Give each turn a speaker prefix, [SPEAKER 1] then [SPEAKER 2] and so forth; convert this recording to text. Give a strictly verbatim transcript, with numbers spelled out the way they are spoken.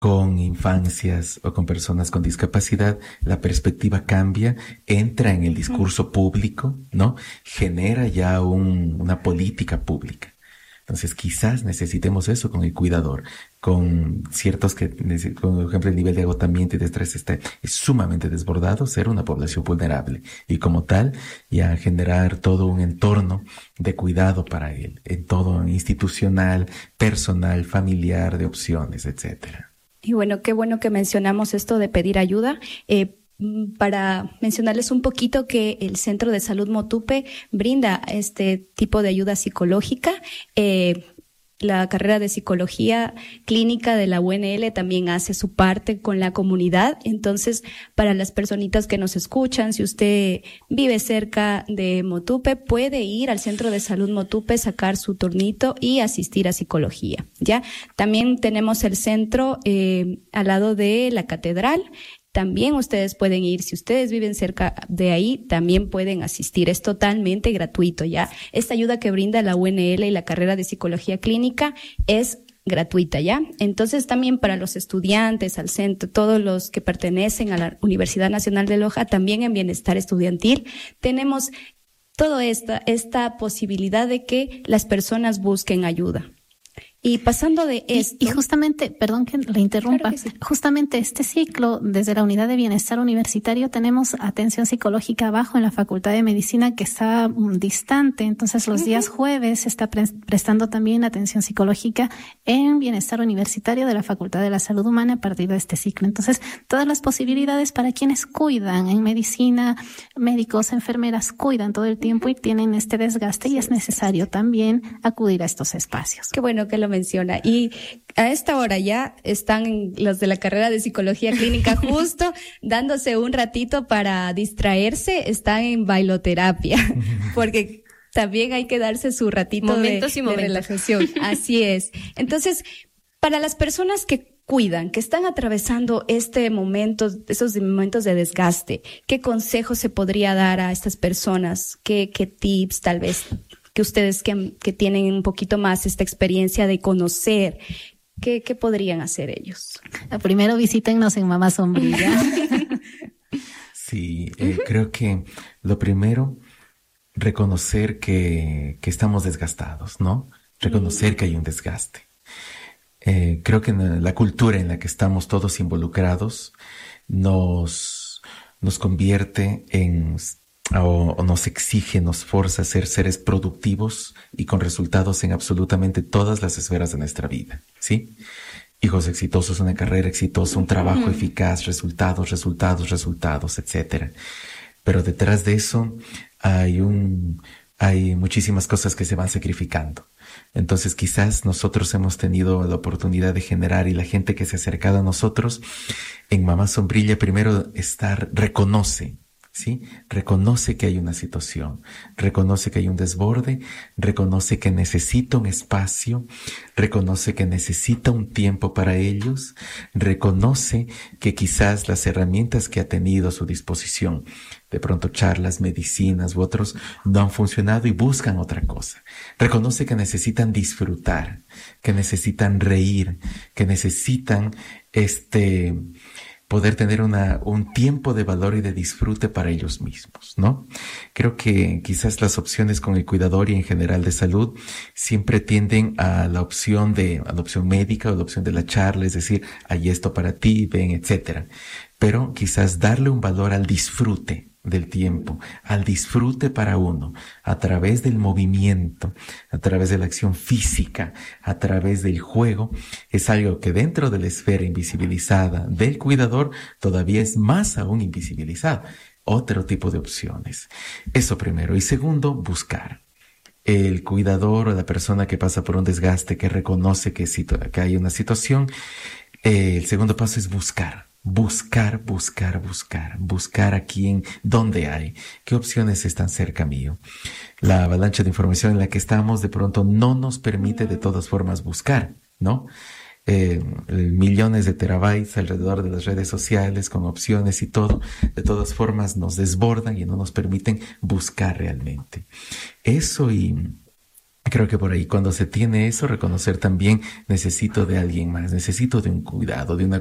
[SPEAKER 1] con infancias o con personas con discapacidad, la perspectiva cambia, entra en el discurso público, ¿no? Genera ya un, una política pública. Entonces quizás necesitemos eso con el cuidador, con ciertos que, por ejemplo, el nivel de agotamiento y de estrés está es sumamente desbordado, ser una población vulnerable y como tal ya generar todo un entorno de cuidado para él, en todo institucional, personal, familiar, de opciones, etcétera.
[SPEAKER 2] Y bueno, qué bueno que mencionamos esto de pedir ayuda. Eh, para mencionarles un poquito que el Centro de Salud Motupe brinda este tipo de ayuda psicológica. Eh, la carrera de psicología clínica de la U N L también hace su parte con la comunidad. Entonces, para las personitas que nos escuchan, si usted vive cerca de Motupe, puede ir al Centro de Salud Motupe, sacar su turnito y asistir a psicología, ¿ya? También tenemos el centro eh, al lado de la catedral. También ustedes pueden ir, si ustedes viven cerca de ahí, también pueden asistir. Es totalmente gratuito, ¿ya? Esta ayuda que brinda la U N L y la carrera de psicología clínica es gratuita, ¿ya? Entonces también para los estudiantes, al centro, todos los que pertenecen a la Universidad Nacional de Loja, también en Bienestar Estudiantil, tenemos toda esta, esta posibilidad de que las personas busquen ayuda. Y pasando de esto...
[SPEAKER 3] Y, y justamente, perdón que le interrumpa, claro que sí. Justamente este ciclo, desde la Unidad de Bienestar Universitario, tenemos atención psicológica abajo en la Facultad de Medicina que está um, distante. Entonces, los uh-huh. días jueves se está pre- prestando también atención psicológica en Bienestar Universitario de la Facultad de la Salud Humana a partir de este ciclo. Entonces, todas las posibilidades para quienes cuidan en medicina, médicos, enfermeras, cuidan todo el tiempo y tienen este desgaste y es necesario también acudir a estos espacios.
[SPEAKER 2] Qué bueno que lo menciona. Y a esta hora ya están los de la carrera de psicología clínica justo dándose un ratito para distraerse, están en bailoterapia, porque también hay que darse su ratito momentos de, y momentos. de relajación. Así es. Entonces, para las personas que cuidan, que están atravesando este momento, esos momentos de desgaste, ¿qué consejos se podría dar a estas personas? ¿Qué, qué tips tal vez que ustedes que, que tienen un poquito más esta experiencia de conocer, ¿qué, qué podrían hacer ellos?
[SPEAKER 3] Primero visítennos en Mamá Sombrilla.
[SPEAKER 1] Sí, eh, uh-huh. creo que lo primero, reconocer que, que estamos desgastados, ¿no? Reconocer uh-huh. que hay un desgaste. Eh, creo que en la cultura en la que estamos todos involucrados nos, nos convierte en... O, o nos exige, nos forza a ser seres productivos y con resultados en absolutamente todas las esferas de nuestra vida, ¿sí? Hijos exitosos, una carrera exitosa, un trabajo uh-huh. eficaz, resultados, resultados, resultados, etcétera. Pero detrás de eso hay un, hay muchísimas cosas que se van sacrificando. Entonces quizás nosotros hemos tenido la oportunidad de generar y la gente que se ha acercado a nosotros en Mamá Sombrilla primero estar, reconoce, ¿sí? Reconoce que hay una situación, reconoce que hay un desborde, reconoce que necesita un espacio, reconoce que necesita un tiempo para ellos, reconoce que quizás las herramientas que ha tenido a su disposición, de pronto charlas, medicinas u otros, no han funcionado y buscan otra cosa. Reconoce que necesitan disfrutar, que necesitan reír, que necesitan este... poder tener una, un tiempo de valor y de disfrute para ellos mismos, ¿no? Creo que quizás las opciones con el cuidador y en general de salud siempre tienden a la opción de, a la opción médica o la opción de la charla, es decir, hay esto para ti, ven, etcétera. Pero quizás darle un valor al disfrute del tiempo, al disfrute para uno, a través del movimiento, a través de la acción física, a través del juego, es algo que dentro de la esfera invisibilizada del cuidador todavía es más aún invisibilizado. Otro tipo de opciones. Eso primero. Y segundo, buscar. El cuidador o la persona que pasa por un desgaste, que reconoce que, que hay una situación, eh, el segundo paso es buscar. Buscar, buscar, buscar, buscar a quién, dónde hay, qué opciones están cerca mío. La avalancha de información en la que estamos de pronto no nos permite de todas formas buscar, ¿no? Eh, millones de terabytes alrededor de las redes sociales con opciones y todo, de todas formas nos desbordan y no nos permiten buscar realmente. Eso y Creo que por ahí, cuando se tiene eso, reconocer también necesito de alguien más, necesito de un cuidado, de una